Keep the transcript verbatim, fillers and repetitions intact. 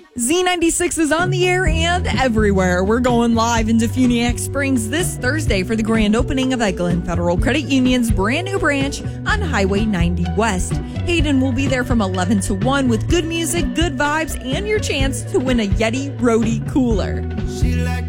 Z ninety-six is on the air and everywhere. We're going live into Funiac Springs this Thursday for the grand opening of Eglin Federal Credit Union's brand new branch on Highway ninety West. Hayden will be there from eleven to one with good music, good vibes, and your chance to win a Yeti Roadie cooler. She like